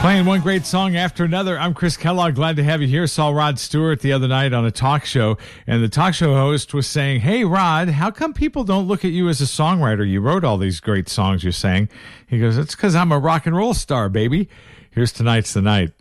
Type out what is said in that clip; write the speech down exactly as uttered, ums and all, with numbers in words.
Playing one great song after another. I'm Chris Kellogg. Glad to have you here. Saw Rod Stewart the other night on a talk show, and the talk show host was saying, "Hey, Rod, how come people don't look at you as a songwriter? You wrote all these great songs you're saying." He goes, "It's because I'm a rock and roll star, baby." Here's Tonight's the Night.